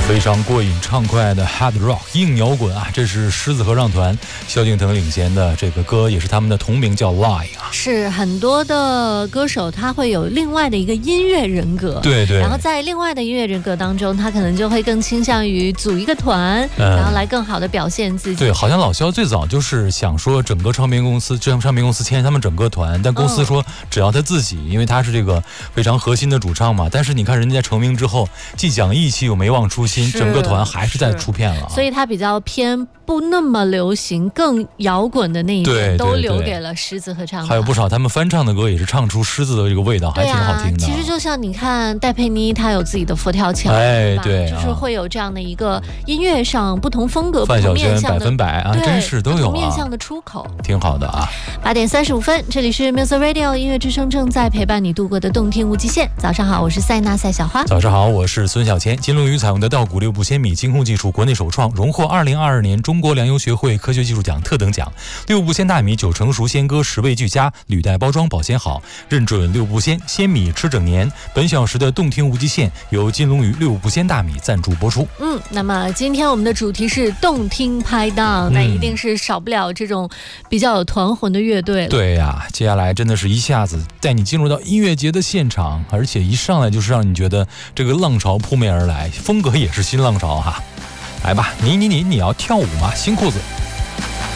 非常过瘾畅快的 hard rock 硬摇滚啊，这是狮子合唱团萧敬腾领衔的这个歌，也是他们的同名叫 Lie 啊。 是很多的歌手他会有另外的一个音乐人格， 对对， 然后在另外的音乐人格当中，他可能就会更倾向于组一个团，然后来更好的表现自己。 对，好像老萧最早就是想说整个唱片公司签他们整个团，但公司说只要他自己，因为他是这个非常核心的主唱嘛。但是你看人家成名之后，既讲义气又没忘初心，整个团还是在出片了， 所以他比较偏不那么流行更摇滚的那一点都留给了狮子合唱团。 还有不少他们翻唱的歌也是唱出狮子的这个味道，还挺好听的。 其实就像你看戴佩妮她有自己的佛跳墙， 对， 就是会有这样的一个音乐上不同风格范晓萱100%啊，真是都有啊， 面向的出口挺好的啊。 8点35分，这里是 Music Radio 音乐之声，正在陪伴你度过的动听无极限。早上好，我是塞纳赛小花。 早上好，我是孙小千。金龙鱼采用的稻谷6步鲜米精控技术，国内首创，荣获2022年中国粮油学会科学技术奖特等奖。6步鲜大米9成熟鲜割，10味俱佳，履带包装保鲜好，认准6步鲜米吃整年。本小时的动听无极限由金龙鱼6步鲜大米赞助播出。 那么今天我们的主题是动听拍档，那一定是少不了这种比较有团魂的乐队了。 对呀，接下来真的是一下子带你进入到音乐节的现场，而且一上来就是让你觉得这个浪潮扑面而来，风格也是新浪潮哈。来吧，你要跳舞吗？新裤子。